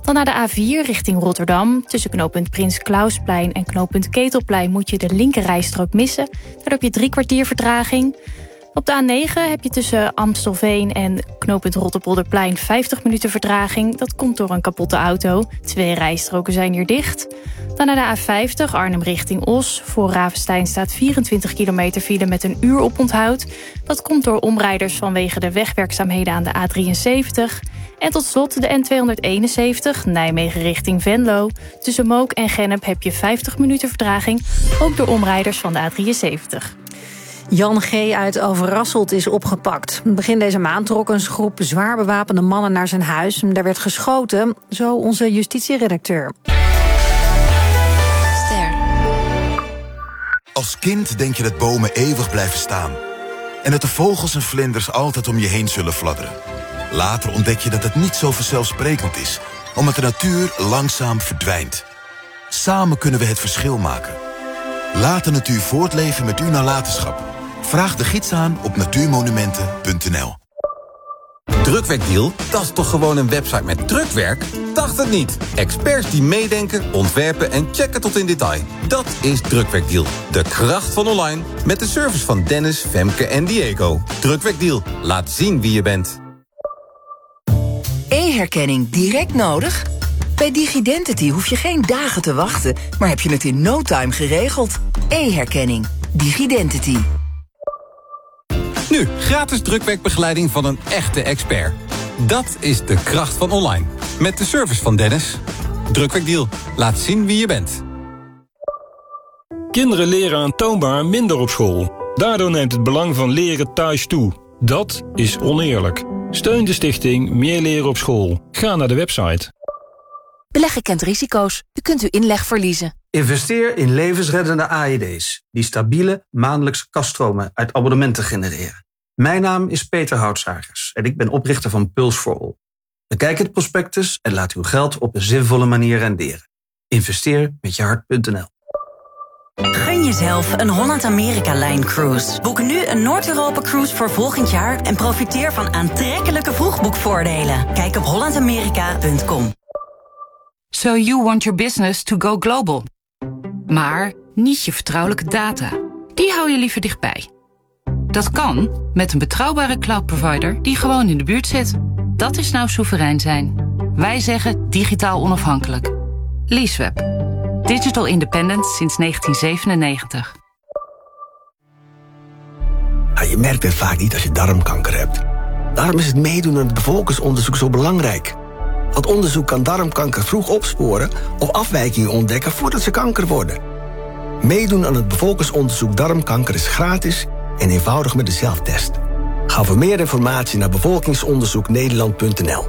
Dan naar de A4 richting Rotterdam. Tussen knooppunt Prins Clausplein en knooppunt Ketelplein moet je de linkerrijstrook missen. Daar heb je 3 kwartier vertraging. Op de A9 heb je tussen Amstelveen en knooppunt Rotterpolderplein 50 minuten vertraging. Dat komt door een kapotte auto. 2 rijstroken zijn hier dicht. Dan naar de A50 Arnhem richting Os. Voor Ravenstein staat 24 kilometer file met een uur oponthoud. Dat komt door omrijders vanwege de wegwerkzaamheden aan de A73. En tot slot de N271 Nijmegen richting Venlo. Tussen Mook en Gennep heb je 50 minuten vertraging. Ook door omrijders van de A73. Jan G. uit Overasselt is opgepakt. Begin deze maand trok een groep zwaar bewapende mannen naar zijn huis. Daar werd geschoten, zo onze justitieredacteur. Als kind denk je dat bomen eeuwig blijven staan. En dat de vogels en vlinders altijd om je heen zullen fladderen. Later ontdek je dat het niet zo vanzelfsprekend is, omdat de natuur langzaam verdwijnt. Samen kunnen we het verschil maken. Laat de natuur voortleven met uw nalatenschap. Vraag de gids aan op natuurmonumenten.nl. Drukwerkdeal? Dat is toch gewoon een website met drukwerk? Dacht het niet. Experts die meedenken, ontwerpen en checken tot in detail. Dat is Drukwerkdeal. De kracht van online. Met de service van Dennis, Femke en Diego. Drukwerkdeal. Laat zien wie je bent. E-herkenning direct nodig? Bij Digidentity hoef je geen dagen te wachten, maar heb je het in no time geregeld. E-herkenning. Digidentity. Nu, gratis drukwerkbegeleiding van een echte expert. Dat is de kracht van online. Met de service van Dennis. Drukwerkdeal. Laat zien wie je bent. Kinderen leren aantoonbaar minder op school. Daardoor neemt het belang van leren thuis toe. Dat is oneerlijk. Steun de stichting Meer Leren op School. Ga naar de website. Beleggen kent risico's. U kunt uw inleg verliezen. Investeer in levensreddende AED's... die stabiele maandelijkse kasstromen uit abonnementen genereren. Mijn naam is Peter Houtzagers en ik ben oprichter van Puls for All. Bekijk het prospectus en laat uw geld op een zinvolle manier renderen. Investeer met je hart.nl. Gun jezelf een Holland-Amerika-Line-cruise. Boek nu een Noord-Europa-cruise voor volgend jaar... en profiteer van aantrekkelijke vroegboekvoordelen. Kijk op hollandamerika.com. So you want your business to go global. Maar niet je vertrouwelijke data. Die hou je liever dichtbij. Dat kan met een betrouwbare cloud provider die gewoon in de buurt zit. Dat is nou soeverein zijn. Wij zeggen digitaal onafhankelijk. Leaseweb. Digital independent sinds 1997. Je merkt het vaak niet als je darmkanker hebt. Daarom is het meedoen aan het bevolkingsonderzoek zo belangrijk. Dat onderzoek kan darmkanker vroeg opsporen of afwijkingen ontdekken voordat ze kanker worden. Meedoen aan het bevolkingsonderzoek darmkanker is gratis en eenvoudig met de zelftest. Ga voor meer informatie naar bevolkingsonderzoeknederland.nl.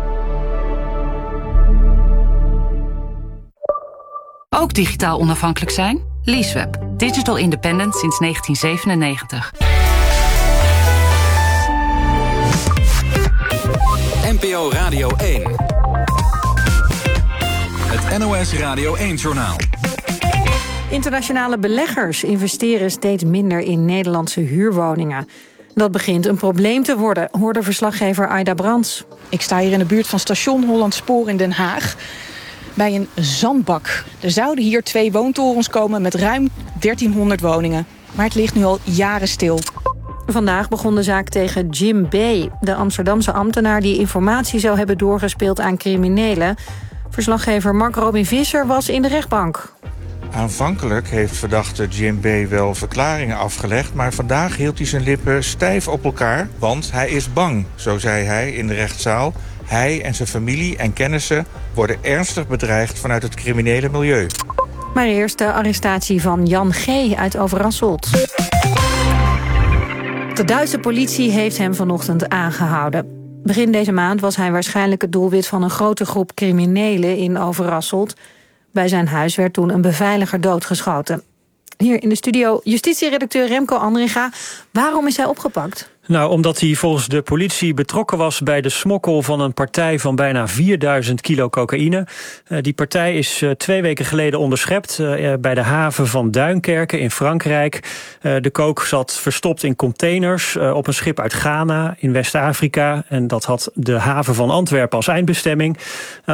Ook digitaal onafhankelijk zijn? Leaseweb. Digital independent sinds 1997. NPO Radio 1. Het NOS Radio 1-journaal. Internationale beleggers investeren steeds minder in Nederlandse huurwoningen. Dat begint een probleem te worden, hoorde verslaggever Aida Brands. Ik sta hier in de buurt van station Hollandspoor in Den Haag. Bij een zandbak. Er zouden hier 2 woontorens komen met ruim 1300 woningen. Maar het ligt nu al jaren stil. Vandaag begon de zaak tegen Jim B., de Amsterdamse ambtenaar die informatie zou hebben doorgespeeld aan criminelen. Verslaggever Mark Robin Visser was in de rechtbank. Aanvankelijk heeft verdachte Jim B. wel verklaringen afgelegd, maar vandaag hield hij zijn lippen stijf op elkaar, want hij is bang, zo zei hij in de rechtszaal. Hij en zijn familie en kennissen worden ernstig bedreigd vanuit het criminele milieu. Maar eerst de arrestatie van Jan G. uit Overasselt. De Duitse politie heeft hem vanochtend aangehouden. Begin deze maand was hij waarschijnlijk het doelwit van een grote groep criminelen in Overasselt. Bij zijn huis werd toen een beveiliger doodgeschoten. Hier in de studio justitieredacteur Remco Andringa. Waarom is hij opgepakt? Nou, omdat hij volgens de politie betrokken was bij de smokkel van een partij van bijna 4000 kilo cocaïne. Die partij is 2 weken geleden onderschept bij de haven van Duinkerke in Frankrijk. De coke zat verstopt in containers op een schip uit Ghana in West-Afrika. En dat had de haven van Antwerpen als eindbestemming.